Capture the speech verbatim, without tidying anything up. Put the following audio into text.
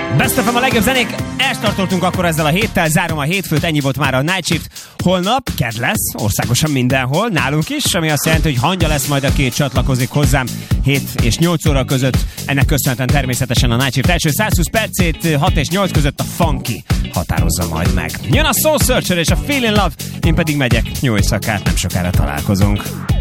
Best of a legjobb zenék, elstartoltunk akkor ezzel a héttel, zárom a hétfőt, ennyi volt már a Night Shift. Holnap kedd lesz, országosan mindenhol, nálunk is, ami azt jelenti, hogy hangya lesz majd, aki csatlakozik hozzám hét és nyolc óra között. Ennek köszönhetően természetesen a Night Shift első százhúsz percét hat és nyolc között a Funky határozza majd meg. Jön a Soul Searcher és a Feel in Love, én pedig megyek, jó éjszakát, nem sokára találkozunk.